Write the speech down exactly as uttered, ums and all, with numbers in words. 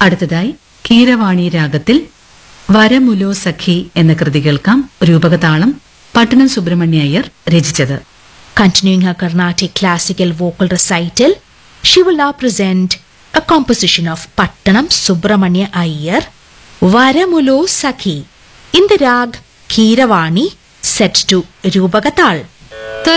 അടുത്തതായി കീരവാണി രാഗത്തിൽ വരമുലോ സഖി എന്ന കൃതി കേൾക്കാം. രൂപകതാളം പട്ടണം സുബ്രഹ്മണ്യ അയ്യർ രചിച്ചത്. Continuing her Carnatic classical vocal recital, she will now present a composition of Pattanam Subramanya Iyer, Varamulo Sakhi, in the rag Keeravani, set to Rupagatal.